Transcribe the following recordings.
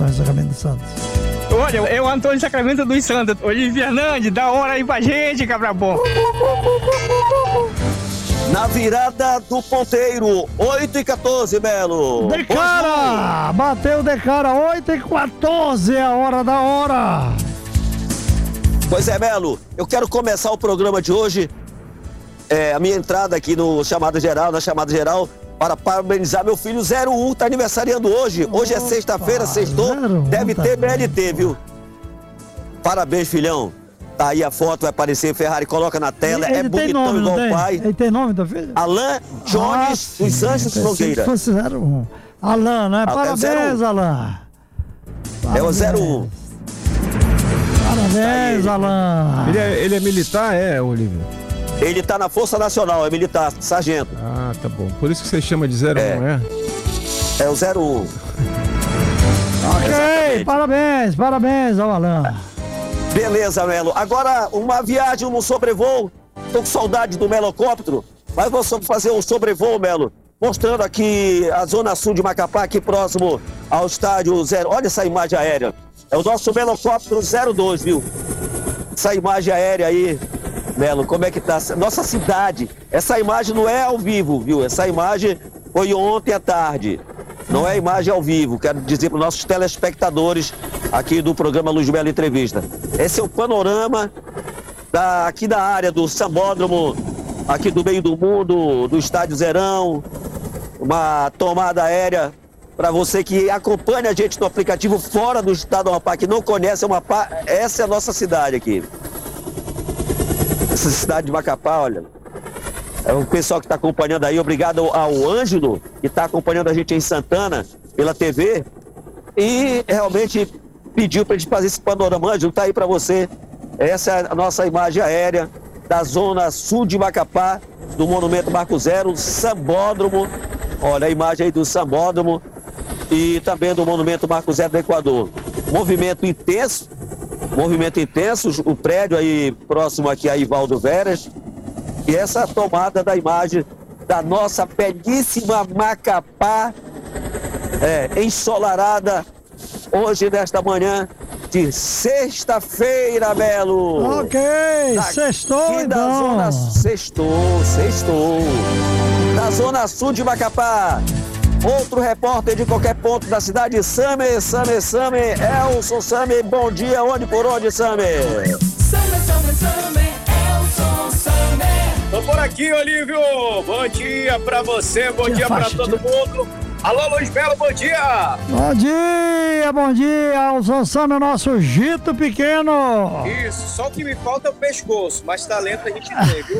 em Sacramento dos Santos. Olha, é o Antônio Sacramento dos Santos. Olívio Fernandes, dá hora aí pra gente, cabra bom. Na virada do ponteiro, 8h14, Belo. De cara! Bateu de cara, 8h14 é a hora da hora. Pois é, Belo, eu quero começar o programa de hoje, a minha entrada aqui na chamada geral, para parabenizar meu filho 01, tá aniversariando hoje. Hoje é sexta-feira, sextou, deve ter BLT, viu? Parabéns, filhão. Tá aí a foto, vai aparecer, Ferrari, coloca na tela, é bonitão nome, igual o pai. Ele tem nome do filho? Alan Jones dos Anjos Nogueira. Se fosse 01. Alan, né? Parabéns, Alan. É o 01. Parabéns, Alan. Ele é militar, Olívio? Ele tá na Força Nacional, é militar, sargento. Ah, tá bom. Por isso que você chama de 01, é? É o 01. Ok, parabéns ao Alan. Beleza, Melo. Agora, uma viagem, um sobrevoo. Tô com saudade do melocóptero, mas vou fazer um sobrevoo, Melo, mostrando aqui a zona sul de Macapá, aqui próximo ao estádio 0. Olha essa imagem aérea. É o nosso melocóptero 02, viu? Essa imagem aérea aí, Melo, como é que tá? Nossa cidade. Essa imagem não é ao vivo, viu? Essa imagem foi ontem à tarde. Não é imagem ao vivo, quero dizer para os nossos telespectadores aqui do programa Luz Bela Entrevista. Esse é o panorama aqui da área do Sambódromo, aqui do meio do mundo, do Estádio Zerão. Uma tomada aérea para você que acompanha a gente no aplicativo fora do estado do Amapá, que não conhece o Amapá, essa é a nossa cidade aqui. Essa cidade de Macapá, olha. É o pessoal que está acompanhando aí, obrigado ao Ângelo, que está acompanhando a gente em Santana, pela TV, e realmente pediu para a gente fazer esse panorama. Ângelo, tá aí para você. Essa é a nossa imagem aérea da zona sul de Macapá, do Monumento Marco Zero, Sambódromo. Olha a imagem aí do Sambódromo e também do Monumento Marco Zero do Equador. Movimento intenso, o prédio aí próximo aqui a Ivaldo Veras. E essa tomada da imagem da nossa belíssima Macapá, ensolarada, hoje nesta manhã de sexta-feira, Belo. Ok, sextou então. Sextou. Da zona sul de Macapá. Outro repórter de qualquer ponto da cidade, Sami, Elson Sami, bom dia, onde por onde, Sami? Sami, Elson Sami. Tô por aqui, Olívio. Bom dia pra você, bom dia pra todo mundo. Alô, Luiz Belo, bom dia. Bom dia, Elson Sami, o nosso Gito pequeno. Isso, só o que me falta é o pescoço, mas talento a gente tem, viu?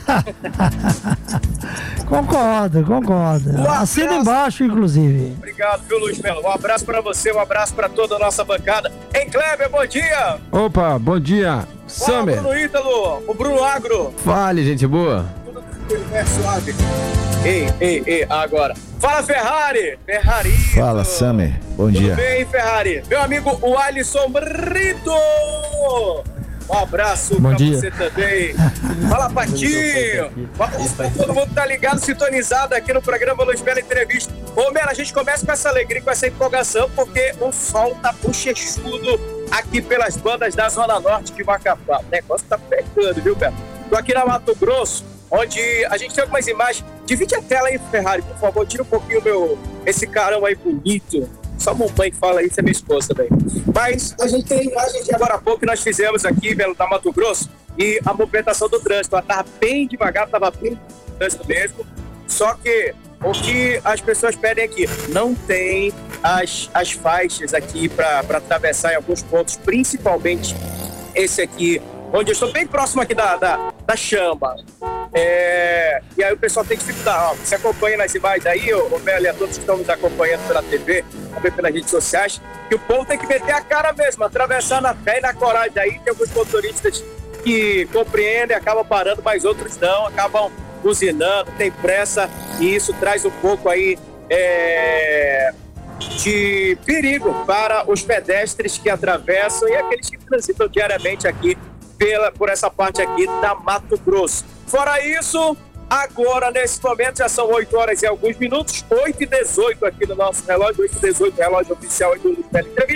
Concordo. Assina embaixo, inclusive. Obrigado, viu, Luiz Belo? Um abraço pra você, um abraço pra toda a nossa bancada. Hein, Kleber, bom dia. Opa, bom dia. Sami. Fala, Bruno Ítalo, o Bruno Agro. Fale, gente boa. Tudo suave. Ei, agora. Fala, Ferrari. Fala, Sami. Bom dia. Tudo bem, Ferrari? Meu amigo, o Alisson Brito. Um abraço pra você também. Fala, Patinho. Todo mundo tá ligado, sintonizado aqui no programa Luz Bela Entrevista. Ô, Mela, a gente começa com essa alegria, com essa empolgação, porque o sol tá bochechudo aqui pelas bandas da Zona Norte de Macapá. O negócio tá pegando, viu, Beto? Tô aqui na Mato Grosso, onde a gente tem algumas imagens. Divide a tela aí, Ferrari, por favor. Tira um pouquinho esse caramba aí bonito. Só a mamãe que fala isso, é minha esposa também. Mas a gente tem imagens de agora há pouco que nós fizemos aqui, Belo, na Mato Grosso, e a movimentação do trânsito. Ela estava bem devagar, estava bem no trânsito mesmo. Só que o que as pessoas pedem aqui, não tem as faixas aqui para atravessar em alguns pontos, principalmente esse aqui, onde eu estou bem próximo aqui da chama. E aí o pessoal tem dificuldade. Ó, você acompanha nas imagens aí, o Belo, e a todos que estão nos acompanhando pela TV, também pelas redes sociais, que o povo tem que meter a cara mesmo, atravessar na fé e na coragem. Aí tem alguns motoristas que compreendem, acabam parando, mas outros não, acabam buzinando, tem pressa, e isso traz um pouco aí de perigo para os pedestres que atravessam e aqueles que transitam diariamente aqui por essa parte aqui da Mato Grosso. Fora isso, agora nesse momento já são 8 horas e alguns minutos, 8h18 aqui no nosso relógio, 8h18, relógio oficial aqui do Bela Entrevista.